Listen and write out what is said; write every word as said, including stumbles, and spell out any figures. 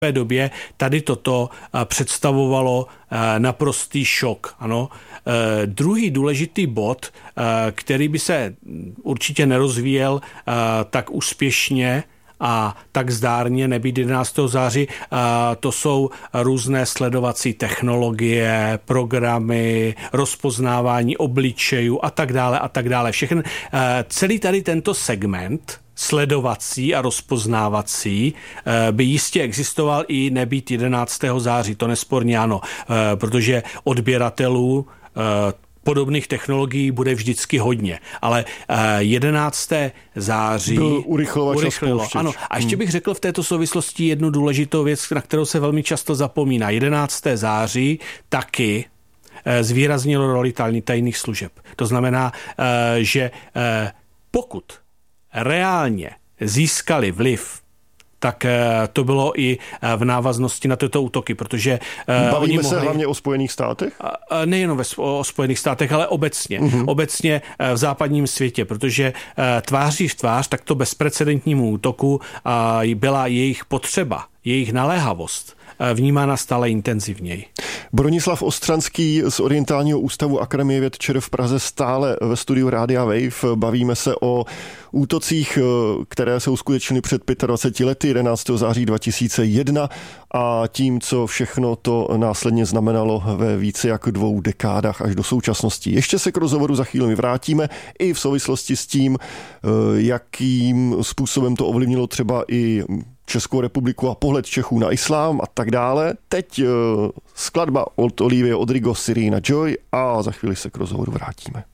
V té době tady toto představovalo naprostý šok. Ano. Druhý důležitý bod, který by se určitě nerozvíjel tak úspěšně a tak zdárně nebýt jedenáctého září, to jsou různé sledovací technologie, programy, rozpoznávání obličejů a tak dále a tak dále. Všechny, celý tady tento segment sledovací a rozpoznávací by jistě existoval i nebýt jedenáctého září, to nesporně ano, protože odběratelů podobných technologií bude vždycky hodně, ale jedenáctého září byl urychlovač a spouštěč. Ano, a ještě bych řekl v této souvislosti jednu důležitou věc, na kterou se velmi často zapomíná. jedenáctého září taky zvýraznilo roli tajných služeb. To znamená, že pokud reálně získali vliv, tak to bylo i v návaznosti na tyto útoky, protože Bavíme oni mohli... se hlavně o Spojených státech? Nejenom ve, o Spojených státech, ale obecně. Mm-hmm. Obecně v západním světě, protože tváří v tvář takto bezprecedentnímu útoku byla jejich potřeba, jejich naléhavost vnímána stále intenzivněji. Bronislav Ostřanský z Orientálního ústavu Akademie věd ČR v Praze stále ve studiu Rádia Wave. Bavíme se o útocích, které se uskutečnily před dvaceti pěti lety, jedenáctého září dva tisíce jedna, a tím, co všechno to následně znamenalo ve více jak dvou dekádách až do současnosti. Ještě se k rozhovoru za chvíli vrátíme i v souvislosti s tím, jakým způsobem to ovlivnilo třeba i Českou republiku a pohled Čechů na islám a tak dále. Teď skladba od Olivia Rodrigo, Serena Joy, a za chvíli se k rozhovoru vrátíme.